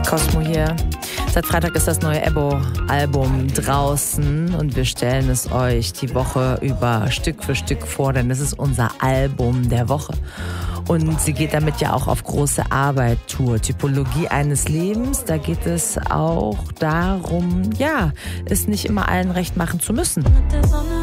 Cosmo hier. Seit Freitag ist das neue Ebbo-Album draußen und wir stellen es euch die Woche über Stück für Stück vor, denn es ist unser Album der Woche. Und sie geht damit ja auch auf große Arbeit-Tour. Typologie eines Lebens, da geht es auch darum, ja, es nicht immer allen recht machen zu müssen.